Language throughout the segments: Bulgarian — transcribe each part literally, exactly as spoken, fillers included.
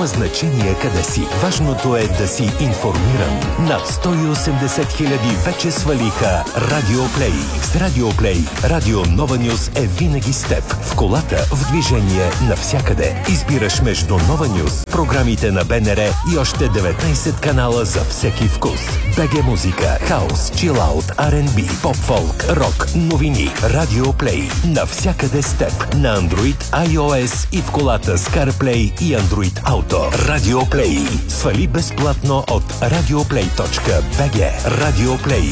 Няма значение къде си. Важното е да си информиран. Над сто и осемдесет хиляди вече свалиха Радио Плей. С Радио Плей Радио Нова Нюз е винаги с теб. В колата, в движение, навсякъде. Избираш между Нова Нюз, програмите на БНР и още деветнайсет канала за всеки вкус. БГ музика, хаус, чилаут, Ар енд Би, поп-фолк, рок, новини. Радио Плей. Навсякъде с теб. На Android, iOS и в колата с CarPlay и Android Auto. Радио Плей. Свали безплатно от радиоплей точка би джи. Радио Плей.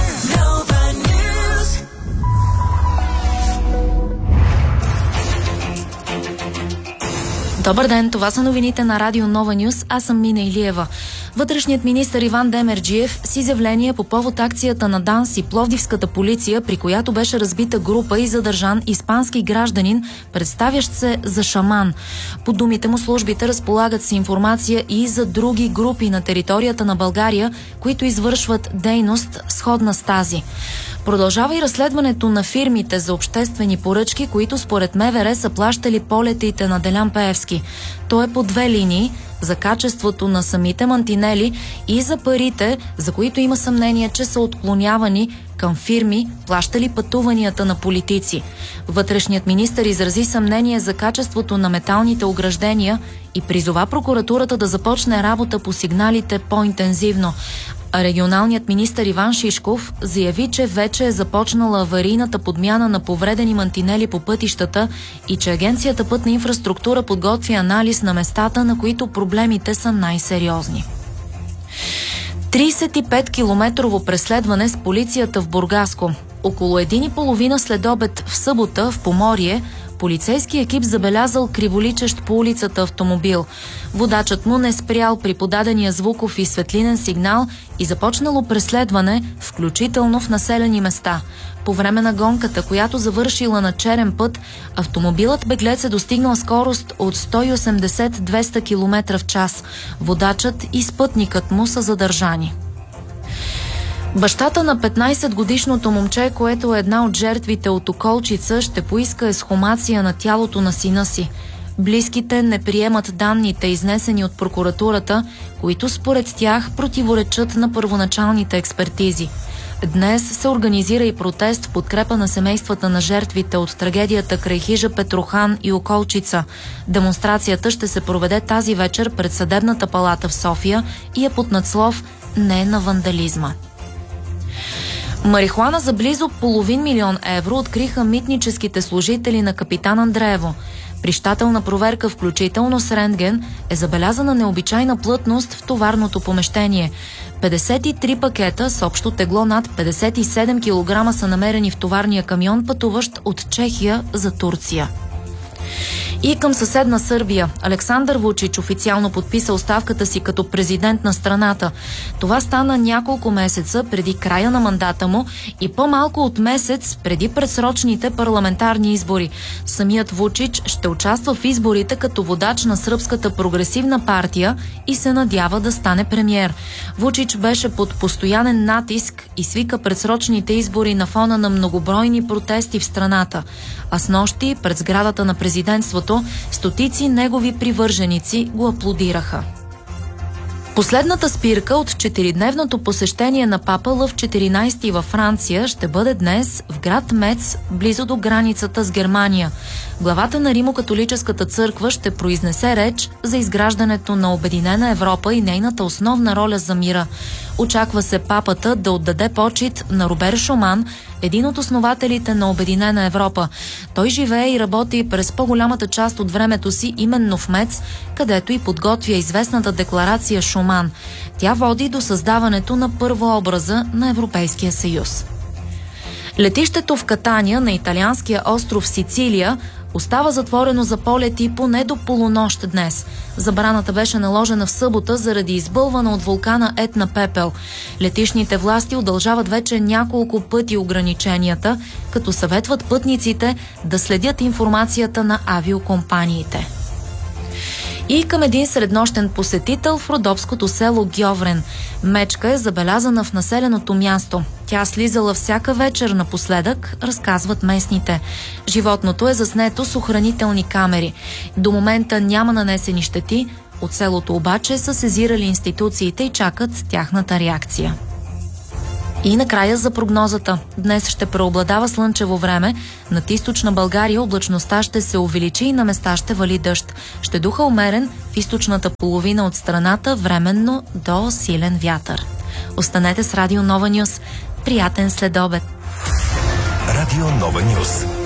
Добър ден, това са новините на Радио Нова Нюз. Аз съм Мина Илиева. Вътрешният министър Иван Демерджиев с изявление по повод акцията на ДАНС и Пловдивската полиция, при която беше разбита група и задържан испански гражданин, представящ се за шаман. По думите му, службите разполагат с информация и за други групи на територията на България, които извършват дейност сходна с тази. Продължава и разследването на фирмите за обществени поръчки, които според МВР са плащали полетите на Делян Пеевски. То е по две линии – за качеството на самите мантинели и за парите, за които има съмнение, че са отклонявани към фирми, плащали пътуванията на политици. Вътрешният министър изрази съмнение за качеството на металните ограждения и призова прокуратурата да започне работа по сигналите по-интензивно. А регионалният министър Иван Шишков заяви, че вече е започнала аварийната подмяна на повредени мантинели по пътищата и че Агенцията Пътна инфраструктура подготвя анализ на местата, на които проблемите са най-сериозни. трийсет и пет километрово преследване с полицията в Бургаско. Около един и половина следобед в събота в Поморие полицейски екип забелязал криволичещ по улицата автомобил. Водачът му не спрял при подадения звуков и светлинен сигнал и започнало преследване, включително в населени места. По време на гонката, която завършила на черен път, автомобилът беглец е достигнал скорост от сто и осемдесет до двеста километра в час. Водачът и спътникът му са задържани. Бащата на петнайсетгодишното момче, което е една от жертвите от Околчица, ще поиска ексхумация на тялото на сина си. Близките не приемат данните, изнесени от прокуратурата, които според тях противоречат на първоначалните експертизи. Днес се организира и протест в подкрепа на семействата на жертвите от трагедията край хижа Петрохан и Околчица. Демонстрацията ще се проведе тази вечер пред Съдебната палата в София и е под надслов "Не на вандализма". Марихуана за близо половин милион евро откриха митническите служители на Капитан Андреево. При щателна проверка, включително с рентген, е забелязана необичайна плътност в товарното помещение. петдесет и три пакета с общо тегло над петдесет и седем килограма са намерени в товарния камион, пътуващ от Чехия за Турция. И към съседна Сърбия. Александър Вучич официално подписа оставката си като президент на страната. Това стана няколко месеца преди края на мандата му и по-малко от месец преди предсрочните парламентарни избори. Самият Вучич ще участва в изборите като водач на Сръбската прогресивна партия и се надява да стане премиер. Вучич беше под постоянен натиск и свика предсрочните избори на фона на многобройни протести в страната. А снощи пред сградата на президентството стотици негови привърженици го аплодираха. Последната спирка от четиридневното посещение на папа Лъв четиринайсети във Франция ще бъде днес в град Мец, близо до границата с Германия. Главата на Римо-католическата църква ще произнесе реч за изграждането на Обединена Европа и нейната основна роля за мира. Очаква се папата да отдаде почит на Робер Шуман, един от основателите на Обединена Европа. Той живее и работи през по-голямата част от времето си именно в Мец, където и подготвя известната декларация Шуман. Тя води до създаването на първообраза на Европейския съюз. Летището в Катания на италианския остров Сицилия остава затворено за полети поне до полунощ днес. Забраната беше наложена в събота заради избълвана от вулкана Етна пепел. Летищните власти удължават вече няколко пъти ограниченията, като съветват пътниците да следят информацията на авиокомпаниите. И към един среднощен посетител в родопското село Гьоврен. Мечка е забелязана в населеното място. Тя слизала всяка вечер напоследък, разказват местните. Животното е заснето с охранителни камери. До момента няма нанесени щети, От селото обаче са сезирали институциите и чакат тяхната реакция. И накрая за прогнозата. Днес ще преобладава слънчево време. Над източна България облачността ще се увеличи и на места ще вали дъжд. Ще духа умерен в източната половина от страната, временно до силен вятър. Останете с Радио Нова Нюс. Приятен следобед! Радио Нова Нюс.